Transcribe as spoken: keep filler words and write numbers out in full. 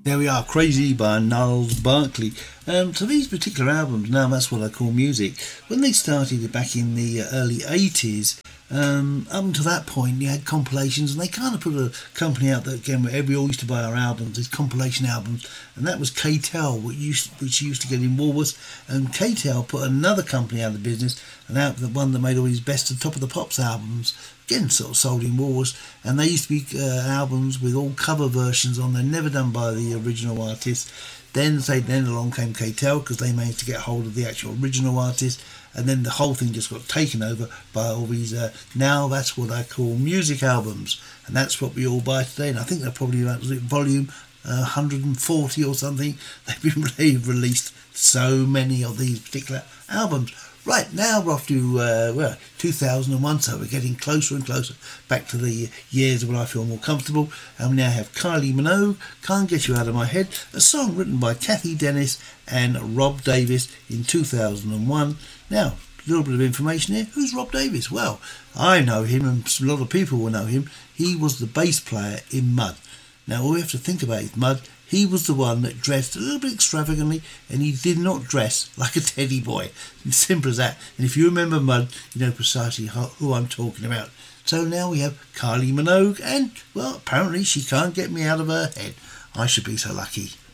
There we are, Crazy by Gnarls Barkley. Um, so these particular albums, now that's what I call music, when they started back in the early eighties, um, up until that point you had compilations, and they kind of put a company out that, again, where we all used to buy our albums, these compilation albums, and that was K-Tel, which used, which used to get in Woolworths, and K-Tel put another company out of business, and out the one that made all these best of Top of the Pops albums, again sort of sold in Woolworths, and they used to be uh, albums with all cover versions on there, never done by the original artist. Then say then along came K-Tel, because they managed to get hold of the actual original artist, and then the whole thing just got taken over by all these uh, now that's what I call music albums, and that's what we all buy today. And I think they're probably about volume uh, one hundred forty or something. They've been they've released so many of these particular albums. Right, now we're off to uh, well, two thousand one, so we're getting closer and closer back to the years when I feel more comfortable. And we now have Kylie Minogue, Can't Get You Out of My Head, a song written by Kathy Dennis and Rob Davis in two thousand one. Now, a little bit of information here. Who's Rob Davis? Well, I know him, and a lot of people will know him. He was the bass player in Mud. Now, all we have to think about is Mud. He was the one that dressed a little bit extravagantly, and he did not dress like a teddy boy. Simple as that. And if you remember Mud, you know precisely who I'm talking about. So now we have Kylie Minogue, and, well, apparently she can't get me out of her head. I should be so lucky.